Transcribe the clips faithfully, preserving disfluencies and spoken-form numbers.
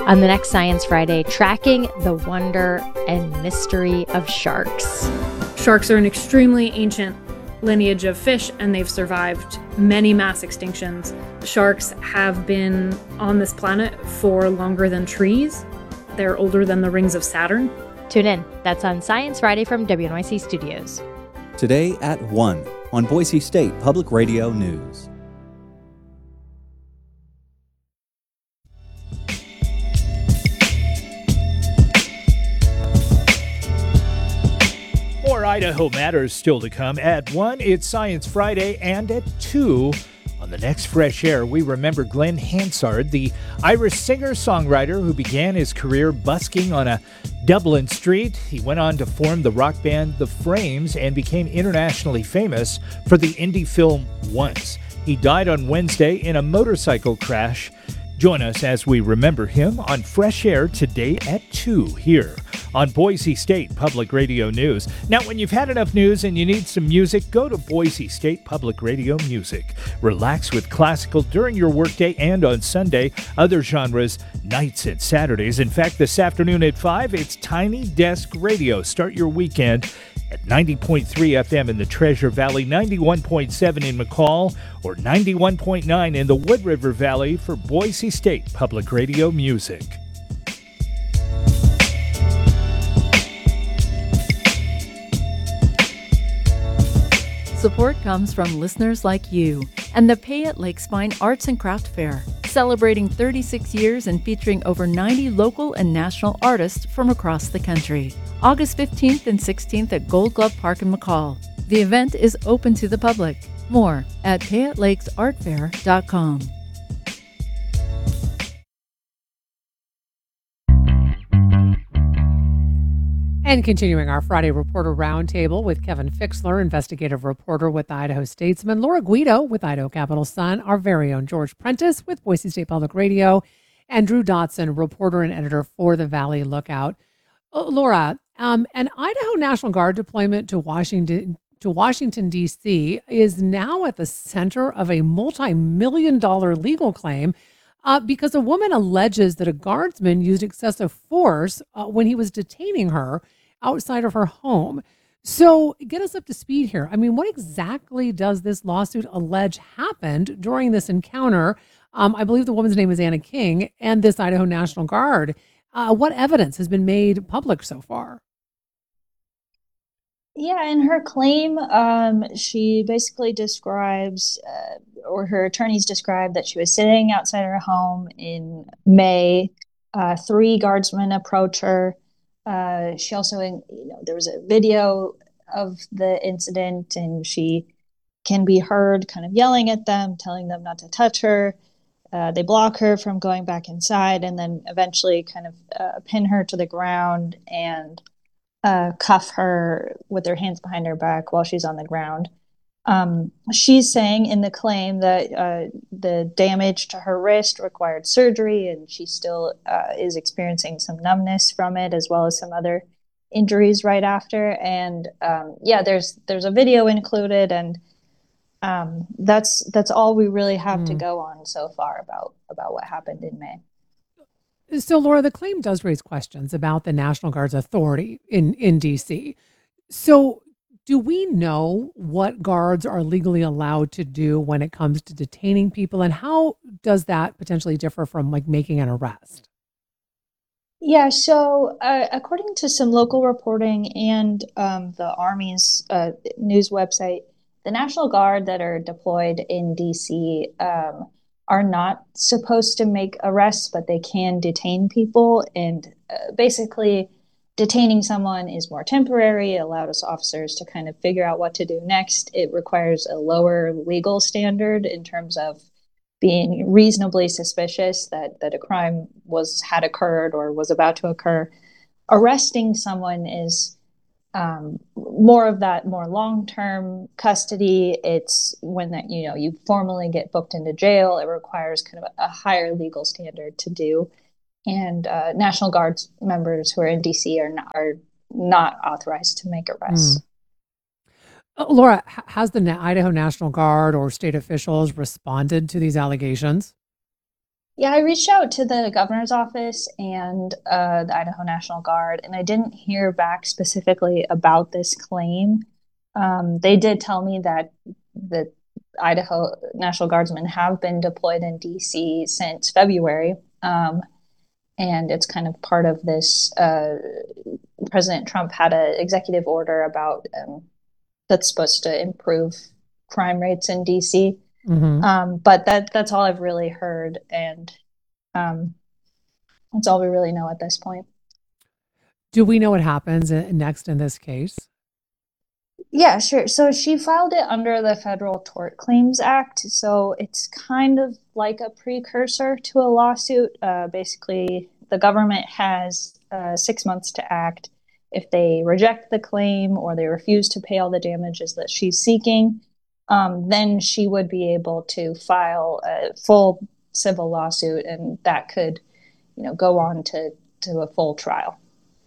On the next Science Friday, tracking the wonder and mystery of sharks. Sharks are an extremely ancient lineage of fish, and they've survived many mass extinctions. Sharks have been on this planet for longer than trees. They're older than the rings of Saturn. Tune in. That's on Science Friday from W N Y C Studios. Today at one on Boise State Public Radio News. More Idaho Matters still to come. At one, it's Science Friday, and at two, on the next Fresh Air, we remember Glenn Hansard, the Irish singer-songwriter who began his career busking on a Dublin street. He went on to form the rock band The Frames and became internationally famous for the indie film Once. He died on Wednesday in a motorcycle crash. Join us as we remember him on Fresh Air today at two here on Boise State Public Radio News. Now, when you've had enough news and you need some music, go to Boise State Public Radio Music. Relax with classical during your workday and on Sunday, other genres, nights and Saturdays. In fact, this afternoon at five, it's Tiny Desk Radio. Start your weekend at ninety point three F M in the Treasure Valley, ninety-one point seven in McCall, or ninety-one point nine in the Wood River Valley for Boise State Public Radio Music. Support comes from listeners like you and the Payette Lake Spine Arts and Craft Fair, celebrating thirty-six years and featuring over ninety local and national artists from across the country. August fifteenth and sixteenth at Gold Glove Park in McCall. The event is open to the public. More at payette lakes art fair dot com. And continuing our Friday Reporter Roundtable with Kevin Fixler, investigative reporter with the Idaho Statesman, Laura Guido with Idaho Capital Sun, our very own George Prentice with Boise State Public Radio, and Drew Dotson, reporter and editor for the Valley Lookout. Uh, Laura, um, an Idaho National Guard deployment to Washington to Washington, D C is now at the center of a multi-million dollar legal claim uh, because a woman alleges that a guardsman used excessive force uh, when he was detaining her outside of her home. So get us up to speed here. I mean, what exactly does this lawsuit allege happened during this encounter? Um, I believe the woman's name is Anna King and this Idaho National Guard. Uh, what evidence has been made public so far? Yeah, in her claim, um, she basically describes, uh, or her attorneys describe, that she was sitting outside her home in May. Uh, three guardsmen approach her. Uh, she also, you know, there was a video of the incident, and she can be heard kind of yelling at them, telling them not to touch her. Uh, they block her from going back inside, and then eventually kind of uh, pin her to the ground and uh, cuff her with their hands behind her back while she's on the ground. Um, she's saying in the claim that uh, the damage to her wrist required surgery, and she still uh, is experiencing some numbness from it, as well as some other injuries right after. And um, yeah, there's there's a video included, and um, that's that's all we really have mm. to go on so far about about what happened in May. So, Laura, the claim does raise questions about the National Guard's authority in in D C. So, do we know what guards are legally allowed to do when it comes to detaining people, and how does that potentially differ from like making an arrest? Yeah, so uh, according to some local reporting and um, the Army's uh, news website, the National Guard that are deployed in D C um, are not supposed to make arrests, but they can detain people. And uh, basically, detaining someone is more temporary. It allows officers to kind of figure out what to do next. It requires a lower legal standard in terms of being reasonably suspicious that, that a crime was had occurred or was about to occur. Arresting someone is um, more of that more long-term custody. It's when that, you know, you formally get booked into jail. It requires kind of a, a higher legal standard to do. And uh, National Guard members who are in D C are not, are not authorized to make arrests. Mm. Uh, Laura, has the Idaho National Guard or state officials responded to these allegations? Yeah, I reached out to the governor's office and uh, the Idaho National Guard, and I didn't hear back specifically about this claim. Um, they did tell me that the Idaho National Guardsmen have been deployed in D C since February, um, and it's kind of part of this. Uh, President Trump had an executive order about um, that's supposed to improve crime rates in D C. Mm-hmm. Um, but that that's all I've really heard, and um, that's all we really know at this point. Do we know what happens next in this case? Yeah, sure. So she filed it under the Federal Tort Claims Act. So it's kind of like a precursor to a lawsuit. Uh, basically, the government has uh, six months to act. If they reject the claim or they refuse to pay all the damages that she's seeking, um, then she would be able to file a full civil lawsuit, and that could, you know, go on to to a full trial.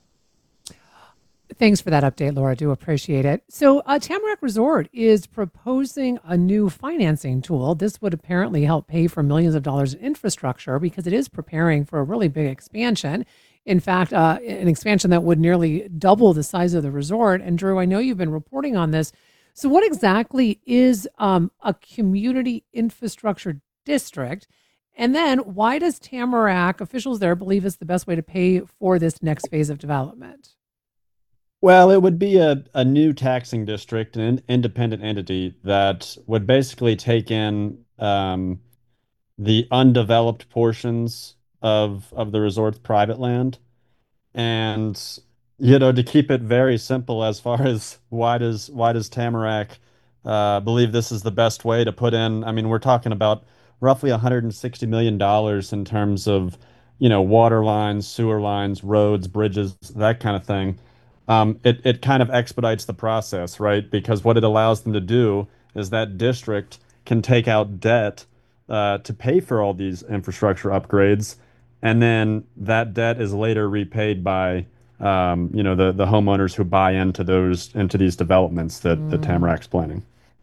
Thanks for that update, Laura. Do appreciate it. So, uh, Tamarack Resort is proposing a new financing tool. This would apparently help pay for millions of dollars in infrastructure because it is preparing for a really big expansion. In fact, uh, an expansion that would nearly double the size of the resort. And Drew, I know you've been reporting on this. So, what exactly is um, a community infrastructure district? And then, why does Tamarack officials there believe it's the best way to pay for this next phase of development? Well, it would be a, a new taxing district, an independent entity that would basically take in um, the undeveloped portions of of the resort's private land. And you know, to keep it very simple, as far as why does why does Tamarack uh, believe this is the best way to put in? I mean, we're talking about roughly one hundred sixty million dollars in terms of, you know, water lines, sewer lines, roads, bridges, that kind of thing. Um, it it kind of expedites the process, right? Because what it allows them to do is that district can take out debt uh, to pay for all these infrastructure upgrades, and then that debt is later repaid by um, you know, the the homeowners who buy into those into these developments that that Mm. Tamarack's planning.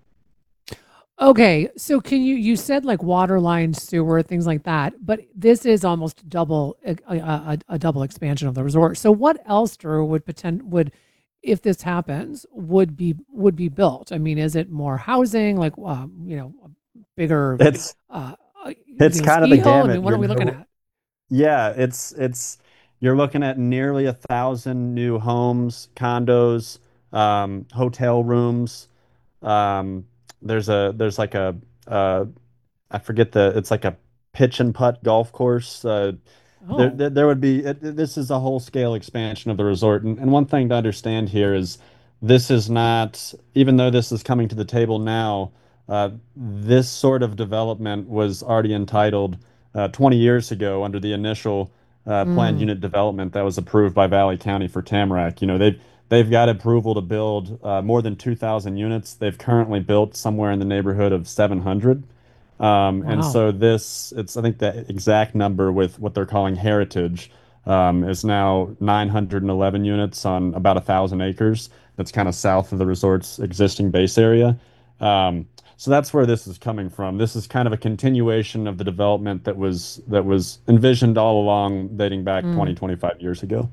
Okay, so can you you said like water line, sewer, things like that, but this is almost double a, a, a a double expansion of the resort. So what else, Drew, would pretend would if this happens would be would be built? I mean, is it more housing, like um, you know, bigger It's uh, uh, it's you know, kind of the ski hill? I gamut. mean, what You're are we looking no, at? yeah, it's it's you're looking at nearly a thousand new homes, condos, um, hotel rooms. Um, there's a there's like a uh, I forget the it's like a pitch and putt golf course. Uh, there, Oh, there there would be it, this is a whole scale expansion of the resort. And, and one thing to understand here is this is not, even though this is coming to the table now, uh, this sort of development was already entitled uh, twenty years ago under the initial uh, planned mm, unit development that was approved by Valley County for Tamarack. You know, they've they've got approval to build uh, more than two thousand units. They've currently built somewhere in the neighborhood of seven hundred. Um, and wow. so this, it's I think the exact number with what they're calling Heritage um, is now nine hundred eleven units on about a thousand acres. That's kind of south of the resort's existing base area. Um, so that's where this is coming from. This is kind of a continuation of the development that was that was envisioned all along, dating back twenty, Mm. twenty-five years ago.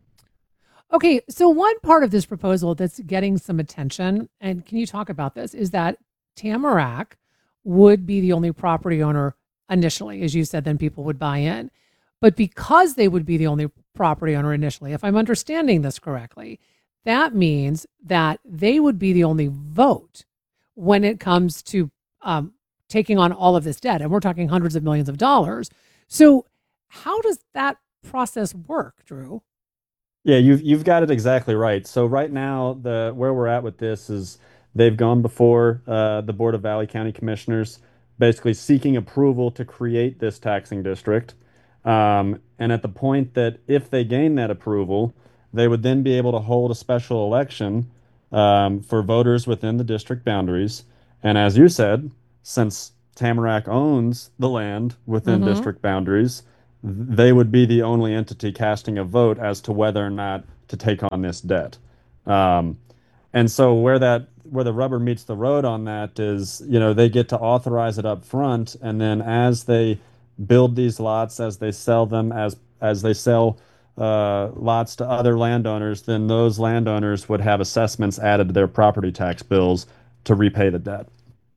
Okay, so one part of this proposal that's getting some attention, and can you talk about this, is that Tamarack would be the only property owner initially, as you said, then people would buy in. But because they would be the only property owner initially, if I'm understanding this correctly, that means that they would be the only vote when it comes to um, taking on all of this debt. And we're talking hundreds of millions of dollars. So, how does that process work, Drew? Yeah, you've you've got it exactly right. So right now, the where we're at with this is they've gone before uh, the Board of Valley County Commissioners, basically seeking approval to create this taxing district. Um, and at the point that if they gain that approval, they would then be able to hold a special election um, for voters within the district boundaries. And as you said, since Tamarack owns the land within Mm-hmm. district boundaries, they would be the only entity casting a vote as to whether or not to take on this debt. Um, and so where that where the rubber meets the road on that is, you know, they get to authorize it up front, and then as they build these lots, as they sell them, as as they sell uh, lots to other landowners, then those landowners would have assessments added to their property tax bills to repay the debt.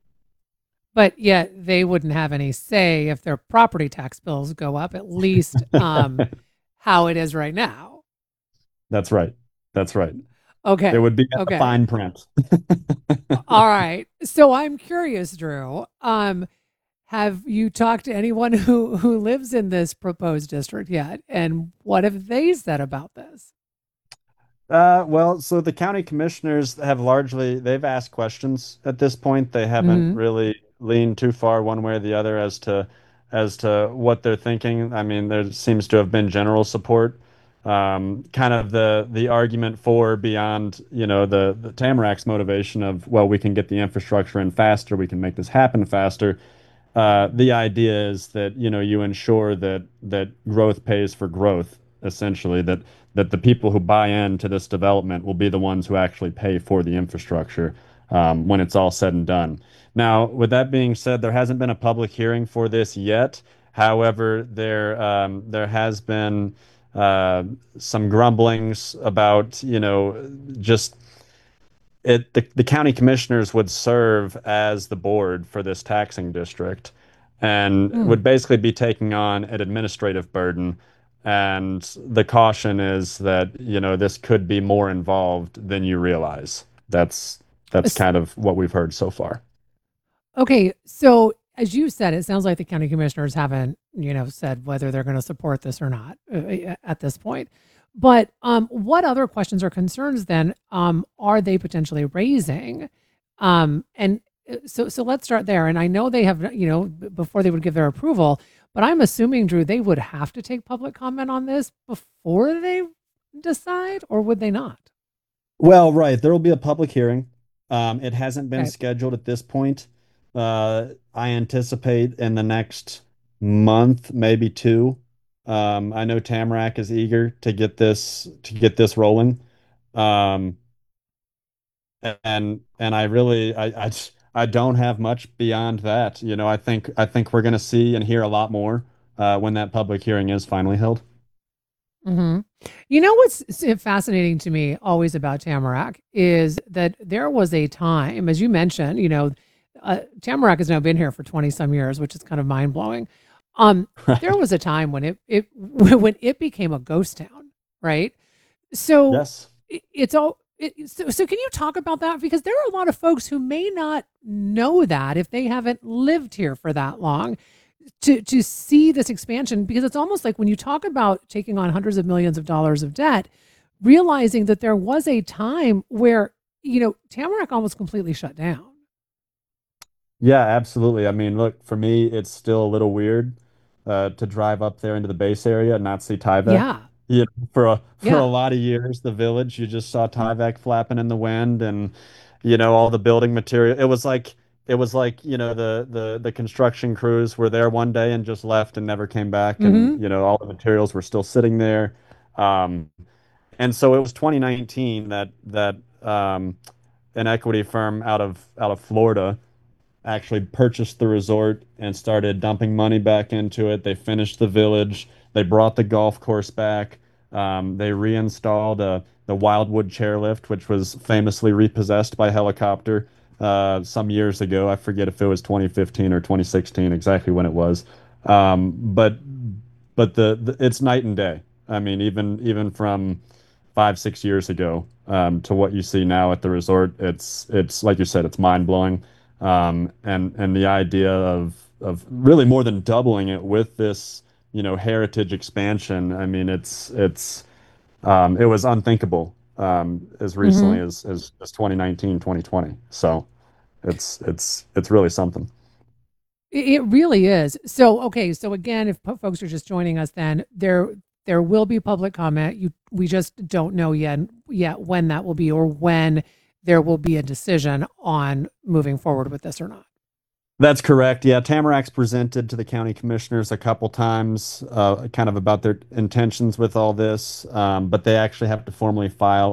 But yet they wouldn't have any say if their property tax bills go up, at least um, how it is right now. That's right. That's right. Okay. It would be a okay. fine print. All right. So I'm curious, Drew. Um, have you talked to anyone who, who lives in this proposed district yet? And what have they said about this? Uh, well, so the county commissioners have largely, they've asked questions at this point. They haven't Mhm. really leaned too far one way or the other as to as to what they're thinking. I mean, there seems to have been general support. Um, kind of the the argument for beyond, you know, the, the Tamarack's motivation of, well, we can get the infrastructure in faster, we can make this happen faster. Uh, the idea is that, you know, you ensure that that growth pays for growth, essentially, that that the people who buy into this development will be the ones who actually pay for the infrastructure um, when it's all said and done. Now, with that being said, there hasn't been a public hearing for this yet. However, there um, there has been uh, some grumblings about, you know, just it the, the county commissioners would serve as the board for this taxing district and Hmm. would basically be taking on an administrative burden. And the caution is that, you know, this could be more involved than you realize. That's that's S- kind of what we've heard so far. Okay. So as you said, it sounds like the county commissioners haven't, you know, said whether they're going to support this or not uh, at this point. But um, what other questions or concerns then um, are they potentially raising? Um, and uh, so, so let's start there. And I know they have, you know, b- before they would give their approval, but I'm assuming, Drew, they would have to take public comment on this before they decide, or would they not? Well, right. There will be a public hearing. Um, it hasn't been Okay. scheduled at this point. Uh, I anticipate in the next month, maybe two. Um, I know Tamarack is eager to get this to get this rolling. Um, and and I really I I, just- I don't have much beyond that. You know, I think I think we're going to see and hear a lot more uh, when that public hearing is finally held. hmm You know what's s- fascinating to me always about Tamarack is that there was a time, as you mentioned, you know, uh, Tamarack has now been here for twenty some years, which is kind of mind blowing. Um, there Right. was a time when it it when it became a ghost town, right? So Yes. it, it's all. It, so, so can you talk about that? Because there are a lot of folks who may not know that if they haven't lived here for that long to to see this expansion, because it's almost like when you talk about taking on hundreds of millions of dollars of debt, realizing that there was a time where, you know, Tamarack almost completely shut down. Yeah, absolutely. I mean, look, for me, it's still a little weird uh, to drive up there into the base area and not see Tyvek. Yeah. You know, for a for a Yeah. lot of years, the village, you just saw Tyvek flapping in the wind, and you know all the building material. It was like it was like you know the the the construction crews were there one day and just left and never came back, hmm and you know all the materials were still sitting there. Um, and so it was twenty nineteen that that um, an equity firm out of out of Florida actually purchased the resort and started dumping money back into it. They finished the village. They brought the golf course back. Um, they reinstalled uh, the Wildwood chairlift, which was famously repossessed by helicopter uh, some years ago. I forget if it was twenty fifteen or twenty sixteen, exactly when it was. Um, but but the, the it's night and day. I mean, even even from five, six years ago um, to what you see now at the resort, it's it's like you said, it's mind blowing. Um, and and the idea of of really more than doubling it with this, you know, heritage expansion. I mean, it's it's um, it was unthinkable um, as recently hmm as, as as twenty nineteen, twenty twenty. So it's it's it's really something. It, it really is. So, okay. So again, if po- folks are just joining us, then there there will be public comment. You we just don't know yet yet when that will be, or when there will be a decision on moving forward with this or not. That's correct. Yeah, Tamarack's presented to the county commissioners a couple times, uh, kind of about their intentions with all this, um, but they actually have to formally file